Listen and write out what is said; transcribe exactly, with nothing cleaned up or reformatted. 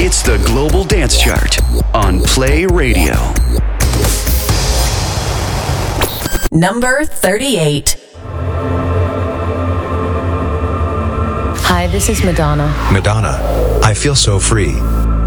It's the Global Dance Chart on Play Radio. Number thirty-eight. Hi, this is Madonna. Madonna, I feel so free.